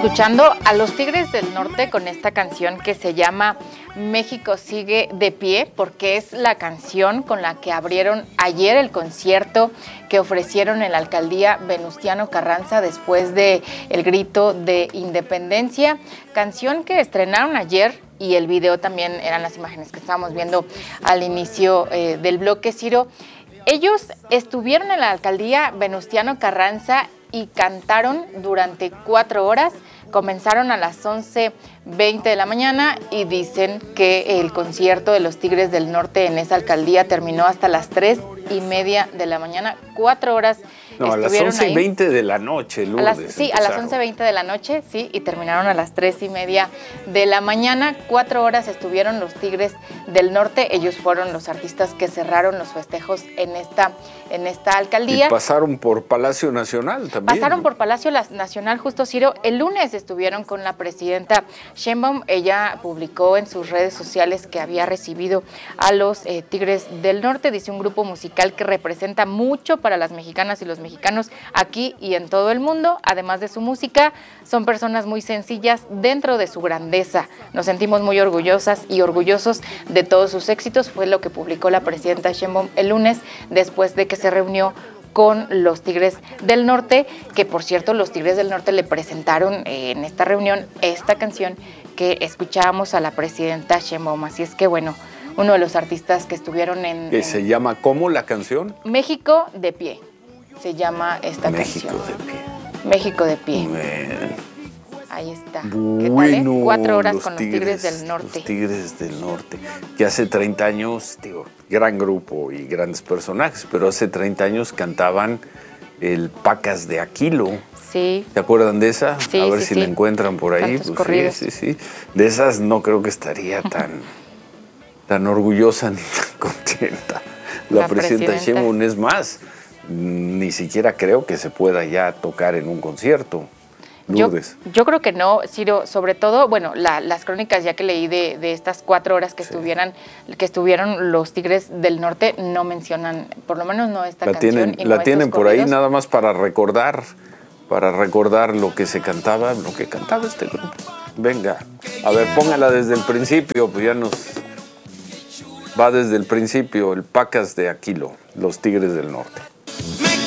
escuchando a los Tigres del Norte con esta canción que se llama México sigue de pie, porque es la canción con la que abrieron ayer el concierto que ofrecieron en la alcaldía Venustiano Carranza después de el grito de independencia, canción que estrenaron ayer. Y el video también eran las imágenes que estábamos viendo al inicio del bloque, Ciro. Ellos estuvieron en la alcaldía Venustiano Carranza y cantaron durante 4 horas. Comenzaron a las 11:20 de la mañana y dicen que el concierto de los Tigres del Norte en esa alcaldía terminó hasta las 3:30 de la mañana. 4 horas. No, a las 11:20 de la noche, Lourdes. Sí, a las 11:20 de la noche, sí, y terminaron a las 3:30 de la mañana. 4 horas estuvieron los Tigres del Norte. Ellos fueron los artistas que cerraron los festejos en esta alcaldía. Y pasaron por Palacio Nacional también. Pasaron por Palacio Nacional, justo, Ciro. El lunes estuvieron con la presidenta Sheinbaum. Ella publicó en sus redes sociales que había recibido a los Tigres del Norte. Dice: un grupo musical que representa mucho para las mexicanas y los mexicanos aquí y en todo el mundo. Además de su música, son personas muy sencillas dentro de su grandeza. Nos sentimos muy orgullosas y orgullosos de todos sus éxitos. Fue lo que publicó la presidenta Sheinbaum el lunes después de que se reunió con los Tigres del Norte, que por cierto los Tigres del Norte le presentaron en esta reunión esta canción que escuchábamos a la presidenta Sheinbaum. Así es que bueno, uno de los artistas que estuvieron ¿Que se llama cómo la canción? México de pie, se llama esta México canción. de pie. México de pie. Man. Ahí está. Bueno, ¿Qué tal, 4 horas con los Tigres del Norte. Los Tigres del Norte, que hace 30 años, digo, gran grupo y grandes personajes, pero hace 30 años cantaban el Pacas de Aquilo. Sí. ¿Se acuerdan de esa? Sí, a ver sí, si sí. la encuentran por ahí. Tantos corridos. Sí. De esas no creo que estaría tan orgullosa ni tan contenta. La presidenta Sheinbaum. Es más, ni siquiera creo que se pueda ya tocar en un concierto. Yo creo que no, Ciro, sobre todo, bueno, las crónicas ya que leí de estas 4 horas que estuvieron los Tigres del Norte no mencionan, por lo menos no esta canción. La tienen por ahí nada más para recordar lo que se cantaba, lo que cantaba este grupo. Venga, a ver, póngala desde el principio, pues ya nos va desde el principio, el Pacas de Aquilo, los Tigres del Norte.